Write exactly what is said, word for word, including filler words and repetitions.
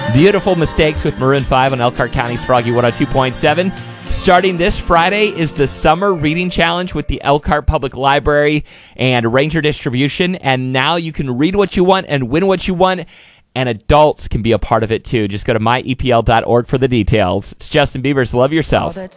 Beautiful Mistakes with Maroon five on Elkhart County's Froggy one oh two point seven. Starting this Friday is the Summer Reading Challenge with the Elkhart Public Library and Ranger Distribution. And now you can read what you want and win what you want. And adults can be a part of it, too. Just go to my E P L dot org for the details. It's Justin Bieber's Love Yourself.